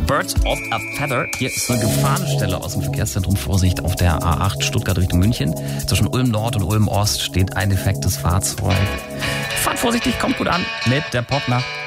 Birds of a Feather. Hier ist eine Gefahrenstelle aus dem Verkehrszentrum. Vorsicht auf der A8 Stuttgart Richtung München. Zwischen Ulm Nord und Ulm Ost steht ein defektes Fahrzeug. Fahrt vorsichtig, kommt gut an mit der Popnacht.